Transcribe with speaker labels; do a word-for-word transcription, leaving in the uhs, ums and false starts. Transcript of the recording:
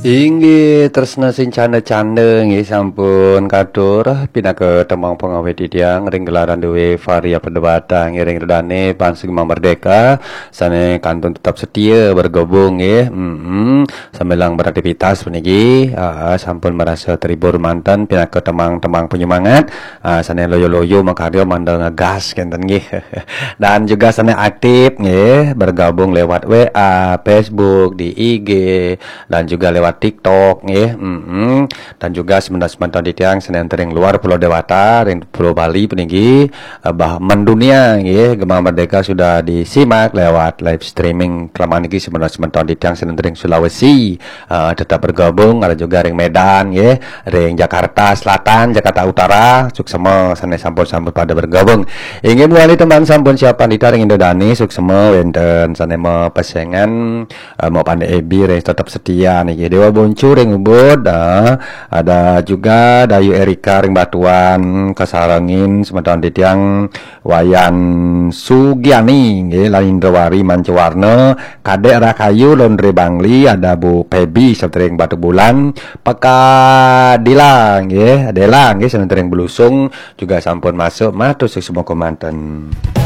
Speaker 1: Inggih tresna sing canda-canda nggih sampun katur pindah ke temang pengawet tiang ring gelaran dewe varia perdebatan ngiring redane Pansugma Merdeka sane kantun tetap setia bergabung nggih mm sambilang beraktivitas puniki uh, sampun merasa terhibur mantan pindah ke temang-temang penyemangat uh, sane loyo-loyo makaryo mandal ngegas kenten nggih dan juga sane aktif nggih bergabung lewat W A, Facebook, di I G dan juga lewat TikTok nggih. Mm-hmm. Dan juga sebentar-sebentar di tiang senen tering luar Pulau Dewata, ring Pulau Bali peninggi uh, bah mendunia nggih Gema Merdeka sudah disimak lewat live streaming kelamaan iki sebentar-sebentar di tiang senen tering Sulawesi uh, tetap bergabung ada juga ring Medan nggih, ring Jakarta Selatan, Jakarta Utara suksema sane sampun-sampun pada bergabung. Ingin wali teman sampun siapa di taring Indodani suksema wenten sane mau pesengan uh, mau pandai ebi ring tetap setia nih Dewa Boncur ring Ubud uh, ada juga Dayu Erika ring Batuan Kasarangin sementara di tiang Wayan Sugiani nggih Laindrawari Mancewarna Kadek Rakayu Londre Bangli ada Bu Pebi setering Batu Bulan Peka Dilang nggih Dela nggih setering Belusung juga sampun masuk matur semua komandan.